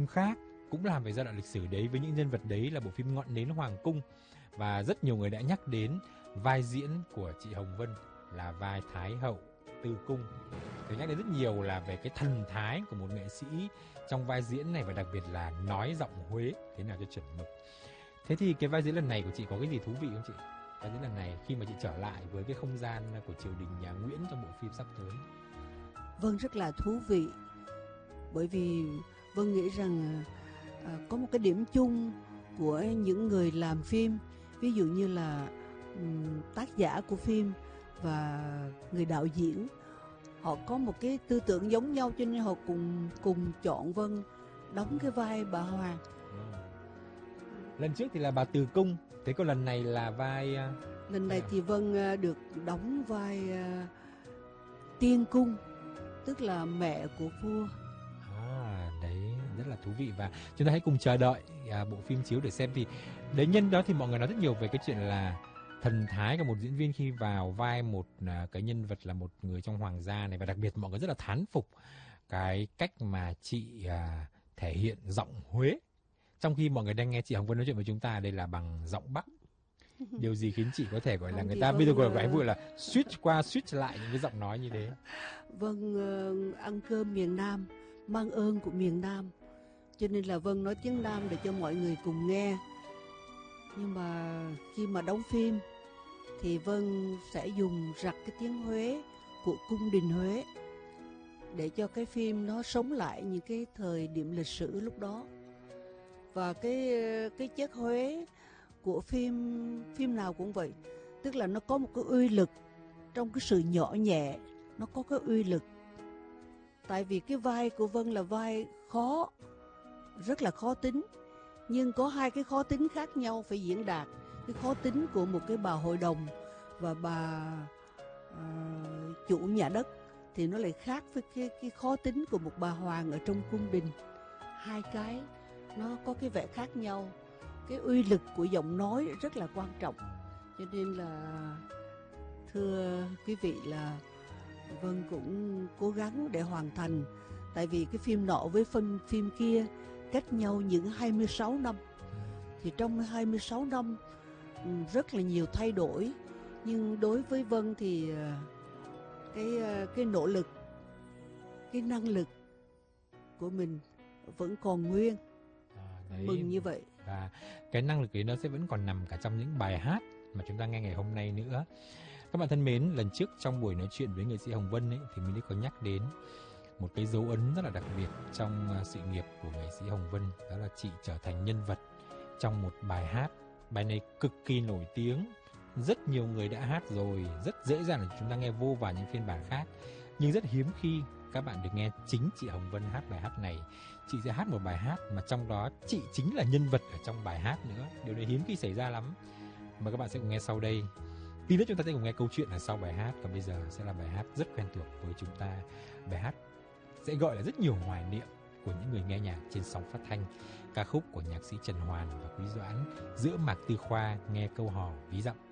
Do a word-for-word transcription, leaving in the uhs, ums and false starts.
khác cũng làm về giai đoạn lịch sử đấy với những nhân vật đấy là bộ phim Ngọn nến Hoàng cung. Và rất nhiều người đã nhắc đến vai diễn của chị Hồng Vân là vai Thái hậu Tư Cung. Tôi nhắc đến rất nhiều là về cái thần thái của một nghệ sĩ trong vai diễn này, và đặc biệt là nói giọng Huế thế nào cho chuẩn mực. Thế thì cái vai diễn lần này của chị có cái gì thú vị không chị? Vai diễn lần này khi mà chị trở lại với cái không gian của triều đình nhà Nguyễn trong bộ phim sắp tới. Vâng, rất là thú vị. Bởi vì Vân nghĩ rằng à, có một cái điểm chung của những người làm phim, ví dụ như là um, tác giả của phim và người đạo diễn, họ có một cái tư tưởng giống nhau, cho nên họ cùng cùng chọn Vân đóng cái vai bà Hoàng. Lần trước thì là bà Từ Cung, thế còn lần này là vai uh... lần này thì Vân uh, được đóng vai uh, Tiên Cung, tức là mẹ của vua. À, đấy rất là thú vị, và chúng ta hãy cùng chờ đợi à, bộ phim chiếu để xem. Thì đấy, nhân đó thì mọi người nói rất nhiều về cái chuyện là thần thái của một diễn viên khi vào vai một à, cái nhân vật là một người trong hoàng gia này, và đặc biệt mọi người rất là thán phục cái cách mà chị à, thể hiện giọng Huế, trong khi mọi người đang nghe chị Hồng Vân nói chuyện với chúng ta đây là bằng giọng Bắc. Điều gì khiến chị có thể gọi là Không, người thì ta Vân, bây giờ gọi phải vừa là switch qua switch lại những cái giọng nói như thế? Vân uh, ăn cơm miền Nam, mang ơn của miền Nam, cho nên là Vân nói tiếng Nam để cho mọi người cùng nghe. Nhưng mà khi mà đóng phim thì Vân sẽ dùng rặt cái tiếng Huế của cung đình Huế để cho cái phim nó sống lại những cái thời điểm lịch sử lúc đó. Và cái cái chất Huế của phim phim nào cũng vậy, tức là nó có một cái uy lực trong cái sự nhỏ nhẹ, nó có cái uy lực. Tại vì cái vai của Vân là vai khó, rất là khó tính, nhưng có hai cái khó tính khác nhau phải diễn đạt. Cái khó tính của một cái bà hội đồng và bà uh, chủ nhà đất thì nó lại khác với cái, cái khó tính của một bà hoàng ở trong cung đình. Hai cái nó có cái vẻ khác nhau. Cái uy lực của giọng nói rất là quan trọng. Cho nên là thưa quý vị là Vân cũng cố gắng để hoàn thành. Tại vì cái phim nọ với phim, phim kia cách nhau những hai mươi sáu năm. Thì trong hai mươi sáu năm rất là nhiều thay đổi. Nhưng đối với Vân thì cái, cái nỗ lực, cái năng lực của mình vẫn còn nguyên. À, đấy. Mừng như vậy. Và cái năng lực ấy nó sẽ vẫn còn nằm cả trong những bài hát mà chúng ta nghe ngày hôm nay nữa. Các bạn thân mến, lần trước trong buổi nói chuyện với nghệ sĩ Hồng Vân ấy, thì mình đã có nhắc đến một cái dấu ấn rất là đặc biệt trong sự nghiệp của nghệ sĩ Hồng Vân. Đó là chị trở thành nhân vật trong một bài hát. Bài này cực kỳ nổi tiếng, rất nhiều người đã hát rồi, rất dễ dàng là chúng ta nghe vô vàn những phiên bản khác. Nhưng rất hiếm khi các bạn được nghe chính chị Hồng Vân hát bài hát này. Chị sẽ hát một bài hát mà trong đó chị chính là nhân vật ở trong bài hát nữa. Điều này hiếm khi xảy ra lắm. Mời các bạn sẽ cùng nghe sau đây. Tí nữa chúng ta sẽ cùng nghe câu chuyện ở sau bài hát. Còn bây giờ sẽ là bài hát rất quen thuộc với chúng ta. Bài hát sẽ gọi là rất nhiều hoài niệm của những người nghe nhạc trên sóng phát thanh. Ca khúc của nhạc sĩ Trần Hoàn và Quý Doãn, Giữa Mạc Tư Khoa nghe câu hò ví dặm.